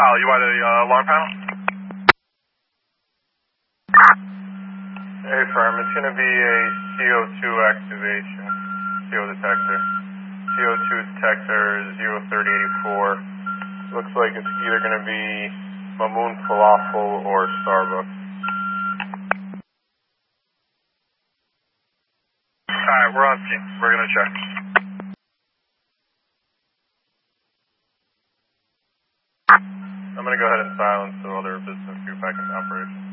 Kyle, you want a alarm panel? Hey, firm, it's going to be a CO2 activation, CO detector. CO2 detector is 0384. Looks like it's either going to be Mamoon Falafel or Starbucks. Alright, we're on scene. We're going to check. I'm going to go ahead and silence so other business group back into operation.